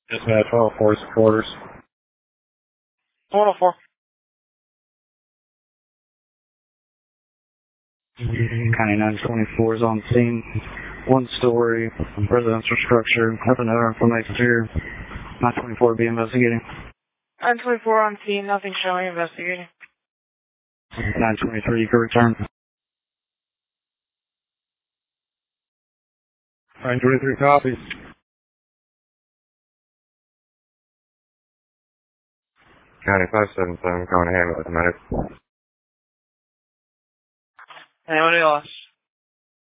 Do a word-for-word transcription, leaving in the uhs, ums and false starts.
Dispatch twelve four quarters. one oh four. County nine twenty-four is on scene. One story residential structure. Nothing other information here. nine twenty-four be investigating. nine twenty-four on scene, nothing showing, investigating. nine twenty-three, you can return. nine twenty-three copies. County five seven seven, going to handle it, medic. Anybody else?